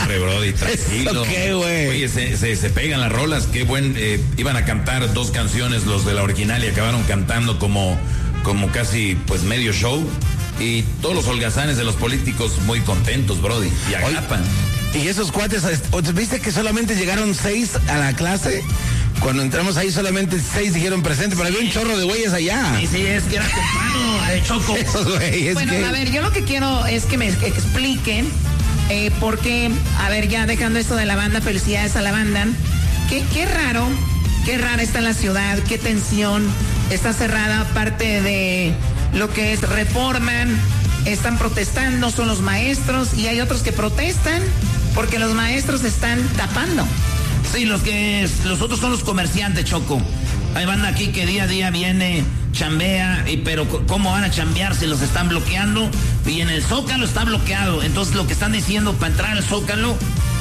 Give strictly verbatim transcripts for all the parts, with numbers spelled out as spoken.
hombre, Brody, tranquilo. ¿Qué, güey? Oye, se, se, se pegan las rolas, qué buen, eh, iban a cantar dos canciones los de la original y acabaron cantando como, como casi, pues, medio show. Y todos los holgazanes de los políticos muy contentos, Brody, y agapan. Y esos cuates, ¿viste que solamente llegaron seis a la clase? Cuando entramos ahí solamente seis dijeron presente, pero sí. Había un chorro de güeyes allá. Sí, sí, es que era temprano, eh, Choco. Esos güeyes. Bueno, que... a ver, yo lo que quiero es que me expliquen eh, por qué, a ver, ya dejando esto de la banda, felicidades a la banda. Qué, qué raro, qué rara está la ciudad, qué tensión, está cerrada, aparte de lo que es Reforman, están protestando, son los maestros, y hay otros que protestan porque los maestros están tapando. Sí, los que los otros son los comerciantes, Choco. Hay banda aquí que día a día viene, chambea, y, pero ¿cómo van a chambear si los están bloqueando? Y en el Zócalo está bloqueado. Entonces lo que están diciendo para entrar al Zócalo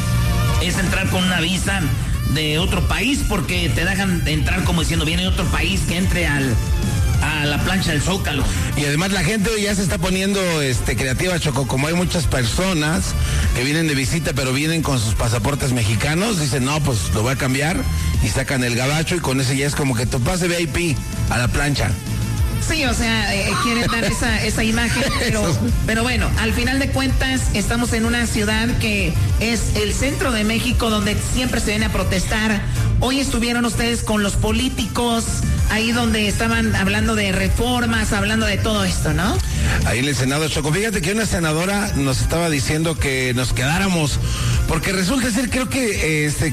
es entrar con una visa de otro país, porque te dejan entrar como diciendo viene de otro país que entre al a la plancha del Zócalo. Y además la gente ya se está poniendo este creativa, Choco, como hay muchas personas que vienen de visita pero vienen con sus pasaportes mexicanos, dicen no, pues lo voy a cambiar y sacan el gabacho y con ese ya es como que tu pase V I P a la plancha. Sí, o sea, eh, quieren dar esa, esa imagen, pero, pero bueno, al final de cuentas estamos en una ciudad que es el centro de México donde siempre se viene a protestar. Hoy estuvieron ustedes con los políticos, ahí donde estaban hablando de reformas, hablando de todo esto, ¿no? Ahí en el Senado, Choco, fíjate que una senadora nos estaba diciendo que nos quedáramos, porque resulta ser, creo que este,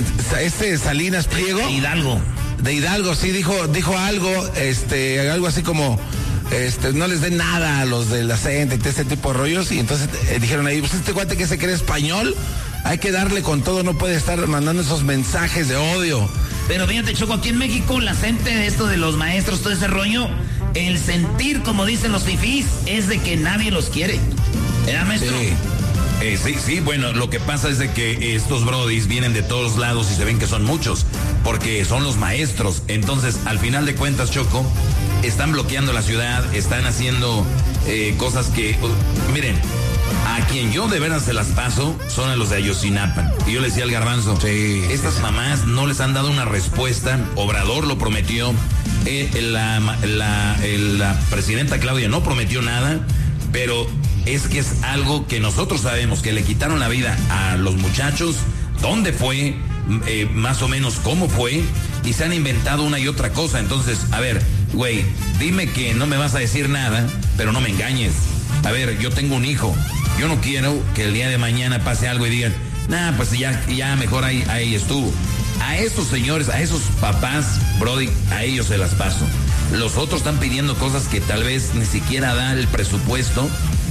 este Salinas Pliego... De Hidalgo. De Hidalgo, sí, dijo, dijo algo, este, algo así como, este, no les den nada a los de la C E N T E, este tipo de rollos, y entonces eh, dijeron ahí, pues este cuate que se cree español, hay que darle con todo, no puede estar mandando esos mensajes de odio. Pero fíjate, Choco, aquí en México, la gente de esto de los maestros, todo ese rollo, el sentir, como dicen los fifís, es de que nadie los quiere. ¿Era, maestro? Sí. Eh, sí, sí, bueno, lo que pasa es de que estos brodis vienen de todos lados y se ven que son muchos, porque son los maestros. Entonces, al final de cuentas, Choco, están bloqueando la ciudad, están haciendo eh, cosas que, uh, miren, a quien yo de veras se las paso son a los de Ayotzinapa. Y yo le decía al Garbanzo, sí, estas sí. mamás no les han dado una respuesta, Obrador lo prometió, eh, la, la, la presidenta Claudia no prometió nada, pero... es que es algo que nosotros sabemos, que le quitaron la vida a los muchachos, dónde fue, eh, más o menos cómo fue, y se han inventado una y otra cosa. Entonces, a ver, güey, dime que no me vas a decir nada, pero no me engañes. A ver, yo tengo un hijo, yo no quiero que el día de mañana pase algo y digan, nah, pues ya, ya mejor ahí, ahí estuvo. A esos señores, a esos papás, Brody, a ellos se las paso. Los otros están pidiendo cosas que tal vez ni siquiera da el presupuesto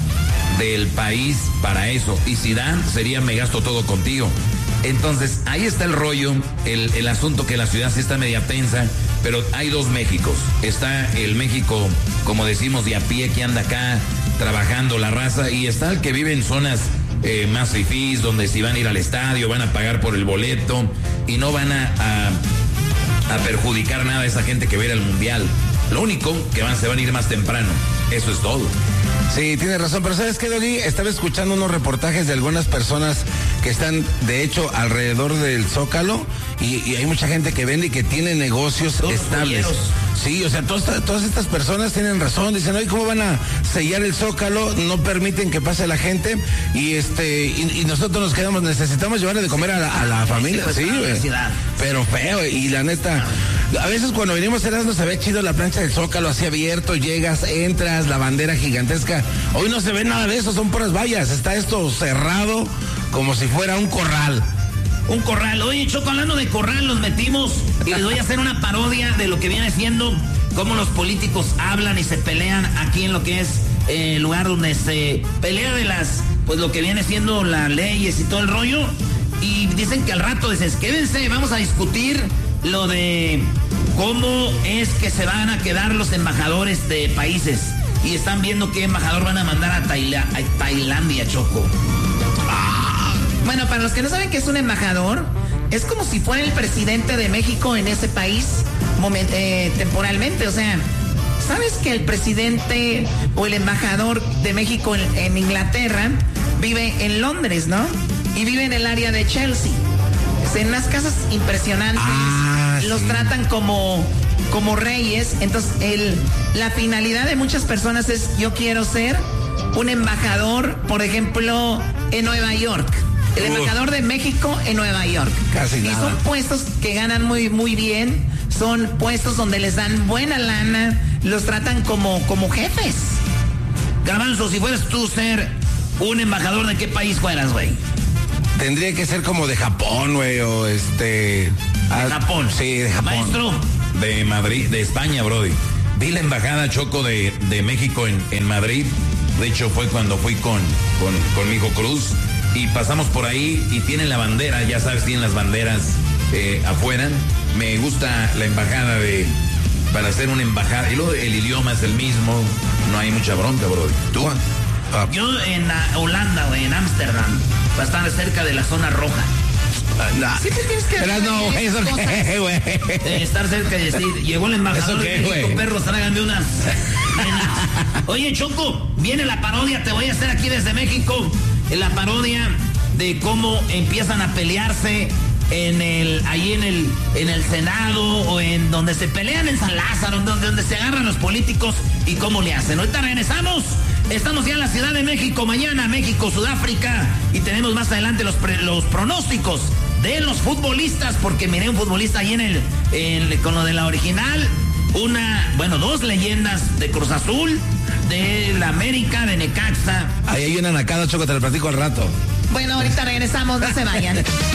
del país para eso, y si dan, sería me gasto todo contigo. Entonces, ahí está el rollo, el, el asunto que la ciudad sí está media tensa, pero hay dos Méxicos. Está el México, como decimos, de a pie, que anda acá trabajando la raza, y está el que vive en zonas eh, más fifís, donde si van a ir al estadio, van a pagar por el boleto, y no van a, a, a perjudicar nada a esa gente que va a ir al mundial. Lo único que van, se van a ir más temprano. Eso es todo. Sí, tienes razón, pero ¿sabes qué, Doggy? Estaba escuchando unos reportajes de algunas personas que están, de hecho, alrededor del Zócalo, y, y hay mucha gente que vende y que tiene negocios Todos estables. polleros. Sí, o sea, todas, todas estas personas tienen razón, dicen, oye, ¿cómo van a sellar el Zócalo? No permiten que pase la gente, y este, y, y nosotros nos quedamos, necesitamos llevarle de comer a la, a la familia, pues, sí, a la güey. universidad. Pero feo, y la neta, a veces cuando venimos a Erasmo se ve chido la plancha del Zócalo, así abierto, llegas, entras, la bandera gigantesca. Hoy no se ve nada de eso, son puras vallas, está esto cerrado como si fuera un corral. Un corral. Oye, Choco, hablando de corral, nos metimos y les voy a hacer una parodia de lo que viene siendo cómo los políticos hablan y se pelean aquí en lo que es eh, el lugar donde se pelea de las, pues lo que viene siendo las leyes y todo el rollo. Y dicen que al rato dices, quédense, vamos a discutir lo de cómo es que se van a quedar los embajadores de países. Y están viendo qué embajador van a mandar a, Taila, a Tailandia, Choco. Bueno, para los que no saben qué es un embajador, es como si fuera el presidente de México en ese país moment, eh, temporalmente. O sea, ¿sabes que el presidente o el embajador de México en, en Inglaterra vive en Londres, no? y vive en el área de Chelsea. En unas casas impresionantes, ah, los sí. tratan como, como reyes. Entonces, el, la finalidad de muchas personas es: yo quiero ser un embajador, por ejemplo, en Nueva York. El Uf. embajador de México en Nueva York. Casi y nada. son puestos que ganan muy, muy bien. Son puestos donde les dan buena lana. Los tratan como, como jefes. Garbanzo, si fueras tú ser un embajador, ¿de qué país fueras, güey? Tendría que ser como de Japón, güey, o este... De Japón. Sí, de Japón. Maestro. De Madrid, de España, Brody. Vi la embajada, Choco, de, de México en, en Madrid. De hecho, fue cuando fui con, con, con mi hijo Cruz. Y pasamos por ahí y tienen la bandera, ya sabes, tienen las banderas eh, afuera. Me gusta la embajada de... Para hacer una embajada. Y luego el idioma es el mismo. No hay mucha bronca, Brody. ¿Tú? Ah, Yo en uh, Holanda, güey, en Ámsterdam, va a estar cerca de la zona roja. nah. Siempre tienes que Pero no, hacer eso cosas. qué, güey. De estar cerca y decir, llegó el embajador ¿Eso qué, de México, güey? perros, tráiganme unas nenas. Oye, Choco, viene la parodia, te voy a hacer aquí desde México, en la parodia de cómo empiezan a pelearse en el, ahí en el, en el Senado, o en donde se pelean en San Lázaro, donde, donde se agarran los políticos y cómo le hacen. Ahorita regresamos. Estamos ya en la Ciudad de México, mañana México, Sudáfrica, y tenemos más adelante los, pre, los pronósticos de los futbolistas, porque miré un futbolista ahí en el, en, con lo de la original, una, bueno, dos leyendas de Cruz Azul, de la América, de Necaxa. Ahí hay una nacada, Choco, te lo platico al rato. Bueno, ahorita regresamos, no se vayan.